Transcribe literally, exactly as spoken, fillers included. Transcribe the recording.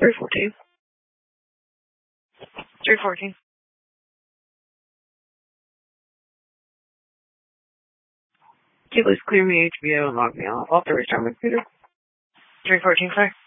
three fourteen. three fourteen. Please clear me H B O and log me off. I'll have to restart my computer. three fourteen, sorry.